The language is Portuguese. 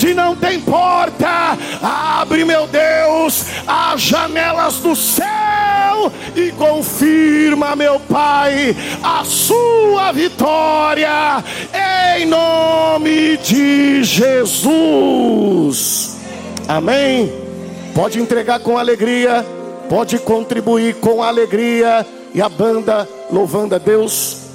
onde não tem porta, abre, meu Deus, as janelas do céu e confirma, meu Pai, a sua vitória, em nome de Jesus. Amém? Pode entregar com alegria, pode contribuir com alegria. E a banda louvando a Deus.